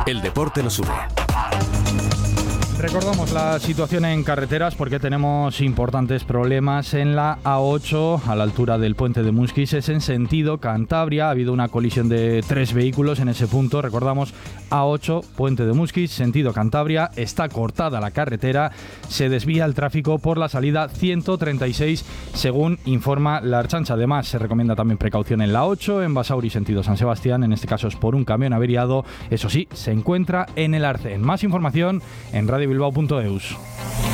El deporte nos une. Recordamos la situación en carreteras porque tenemos importantes problemas en la A8 a la altura del puente de Musquis. Es en sentido Cantabria. Ha habido una colisión de 3 vehículos en ese punto. Recordamos, A8, puente de Musquis, sentido Cantabria. Está cortada la carretera. Se desvía el tráfico por la salida 136, según informa la Ertzaintza. Además, se recomienda también precaución en la A8, en Basauri, sentido San Sebastián. En este caso es por un camión averiado. Eso sí, se encuentra en el arcén. Más información en radiobilbao.eus.